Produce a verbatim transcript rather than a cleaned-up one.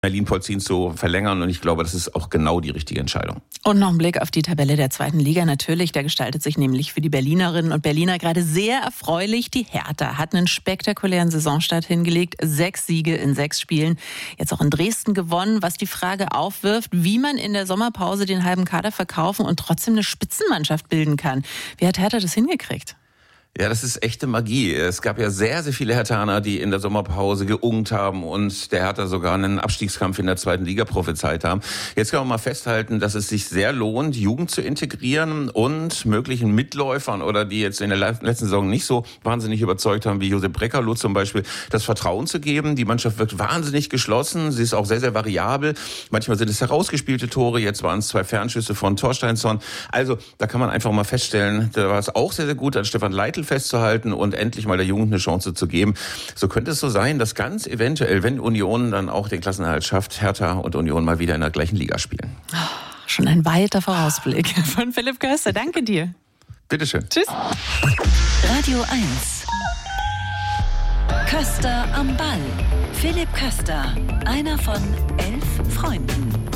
Berlin-Polzin zu verlängern und ich glaube, das ist auch genau die richtige Entscheidung. Und noch ein Blick auf die Tabelle der zweiten Liga natürlich. Der gestaltet sich nämlich für die Berlinerinnen und Berliner gerade sehr erfreulich. Die Hertha hat einen spektakulären Saisonstart hingelegt. Sechs Siege in sechs Spielen. Jetzt auch in Dresden gewonnen, was die Frage aufwirft, wie man in der Sommerpause den halben Kader verkaufen und trotzdem eine Spitzenmannschaft bilden kann. Wie hat Hertha das hingekriegt? Ja, das ist echte Magie. Es gab ja sehr, sehr viele Herthaner, die in der Sommerpause geungt haben und der Hertha sogar einen Abstiegskampf in der zweiten Liga prophezeit haben. Jetzt kann man mal festhalten, dass es sich sehr lohnt, Jugend zu integrieren und möglichen Mitläufern oder die jetzt in der letzten Saison nicht so wahnsinnig überzeugt haben, wie Josep Brekalo zum Beispiel, das Vertrauen zu geben. Die Mannschaft wirkt wahnsinnig geschlossen. Sie ist auch sehr, sehr variabel. Manchmal sind es herausgespielte Tore. Jetzt waren es zwei Fernschüsse von Torsteinsson. Also da kann man einfach mal feststellen, da war es auch sehr, sehr gut, an Stefan Leitl festzuhalten und endlich mal der Jugend eine Chance zu geben. So könnte es so sein, dass ganz eventuell, wenn Union dann auch den Klassenerhalt schafft, Hertha und Union mal wieder in der gleichen Liga spielen. Oh, schon ein weiter Vorausblick von Philipp Köster. Danke dir. Bitteschön. Tschüss. Radio eins. Köster am Ball. Philipp Köster, einer von elf Freunden.